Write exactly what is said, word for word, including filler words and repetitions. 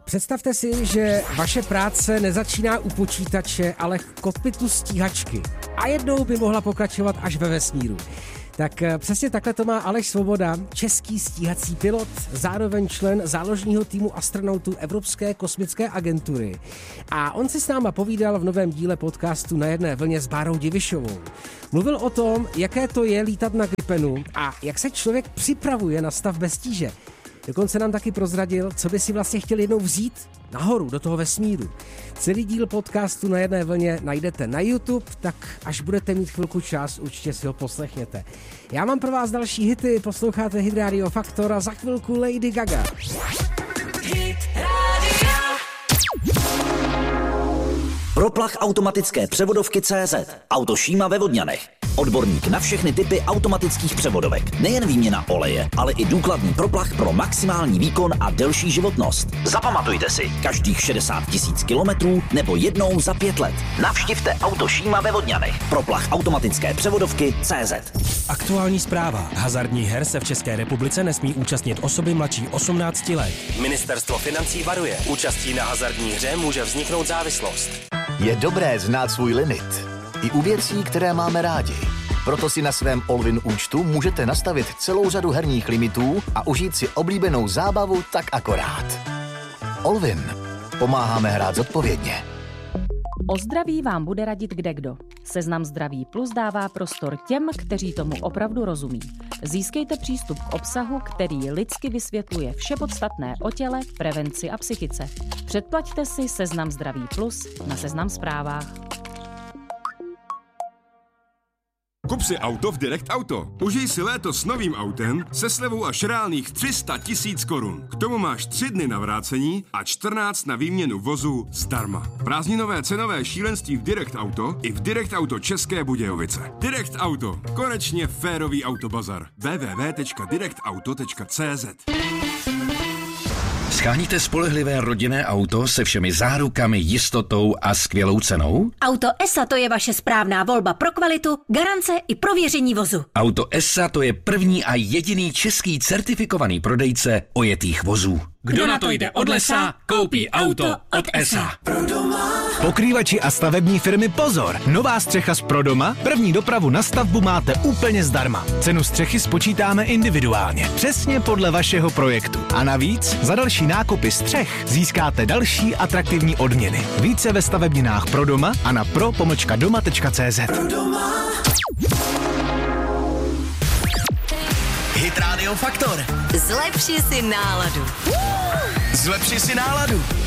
Představte si, že vaše práce nezačíná u počítače, ale v kokpitu stíhačky. A jednou by mohla pokračovat až ve vesmíru. Tak přesně takhle to má Aleš Svoboda, český stíhací pilot, zároveň člen záložního týmu astronautů Evropské kosmické agentury. A on si s náma povídal v novém díle podcastu Na jedné vlně s Bárou Divišovou. Mluvil o tom, jaké to je lítat na Gripenu a jak se člověk připravuje na stav bez tíže. Dokonce nám taky prozradil, co by si vlastně chtěl jednou vzít nahoru do toho vesmíru. Celý díl podcastu Na jedné vlně najdete na YouTube, tak až budete mít chvilku čas, určitě si ho poslechněte. Já mám pro vás další hity, posloucháte Hit Radio Faktor a za chvilku Lady Gaga. Hit Radio. Proplach automatické převodovky C Z. Auto Šíma ve Vodňanech. Odborník na všechny typy automatických převodovek. Nejen výměna oleje, ale i důkladný proplach pro maximální výkon a delší životnost. Zapamatujte si, každých šedesát tisíc kilometrů nebo jednou za pět let. Navštivte Auto Šíma ve Vodňanech. Proplach automatické převodovky C Z. Aktuální zpráva. Hazardních her se v České republice nesmí účastnit osoby mladší osmnácti let. Ministerstvo financí varuje. Účastí na hazardní hře může vzniknout závislost. Je dobré znát svůj limit. I u věcí, které máme rádi. Proto si na svém Allwyn účtu můžete nastavit celou řadu herních limitů a užít si oblíbenou zábavu tak akorát. Allwyn. Pomáháme hrát zodpovědně. O zdraví vám bude radit kdekdo. Seznam Zdraví Plus dává prostor těm, kteří tomu opravdu rozumí. Získejte přístup k obsahu, který lidsky vysvětluje vše podstatné o těle, prevenci a psychice. Předplaťte si Seznam Zdraví Plus na Seznam Zprávách. Kup si auto v Direct Auto. Užij si léto s novým autem se slevou až reálných tři sta tisíc korun. K tomu máš tři dny na vrácení a čtrnáct na výměnu vozu zdarma. Prázdninové cenové šílenství v Direct Auto i v Direct Auto České Budějovice. Direct Auto. Konečně férový autobazar. w w w tečka direct auto tečka c z. Scháníte spolehlivé rodinné auto se všemi zárukami, jistotou a skvělou cenou? Auto ESA to je vaše správná volba pro kvalitu, garance i prověření vozu. Auto ESA to je první a jediný český certifikovaný prodejce ojetých vozů. Kdo na to jde od lesa, koupí auto od ESA. Pokrývači a stavební firmy pozor! Nová střecha z Prodoma? První dopravu na stavbu máte úplně zdarma. Cenu střechy spočítáme individuálně, přesně podle vašeho projektu. A navíc za další nákupy střech získáte další atraktivní odměny. Více ve stavebninách Prodoma a na pro pomlčka doma tečka c z. Hit Radio Faktor. Zlepši si náladu. Zlepši si náladu.